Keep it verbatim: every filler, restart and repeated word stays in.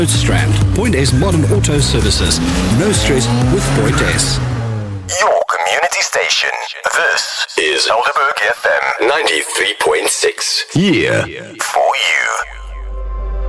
Strand. Point S Modern Auto Services. No stress with Point S. Your community station. This is Helderberg F M ninety-three point six. Here for